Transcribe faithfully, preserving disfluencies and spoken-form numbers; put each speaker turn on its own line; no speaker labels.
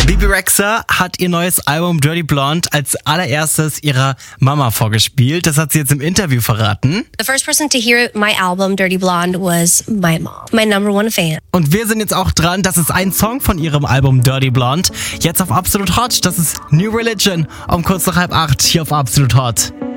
Bebe Rexha hat ihr neues Album Dirty Blonde als allererstes ihrer Mama vorgespielt. Das hat sie jetzt im Interview verraten.
The first person to hear my album Dirty Blonde was my mom, my number one fan.
Und wir sind jetzt auch dran, das ist ein Song von ihrem Album Dirty Blonde. Jetzt auf Absolut Hot, das ist New Religion um kurz nach halb acht hier auf Absolut Hot.